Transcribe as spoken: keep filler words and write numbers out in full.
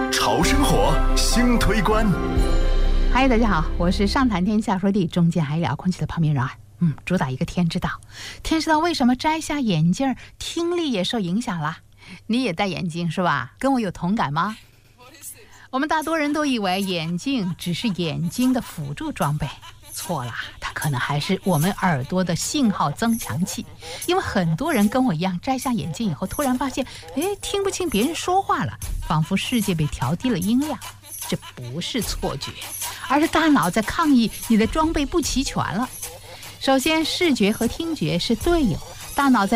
潮生活新推关。 嗨，大家好，我是上谈天下说地，中间还聊空气的旁边人儿。嗯，主打一个天知道。天知道为什么摘下眼镜听力也受影响了？你也戴眼镜是吧？跟我有同感吗？我们大多人都以为眼镜只是眼睛的辅助装备，错了，它可能还是我们耳朵的信号增强器。因为很多人跟我一样，摘下眼镜以后突然发现，哎，听不清别人说话了，仿佛世界被调低了音量。这不是错觉，而是大脑在抗议你的装备不齐全了。首先，视觉和听觉是队友，大脑在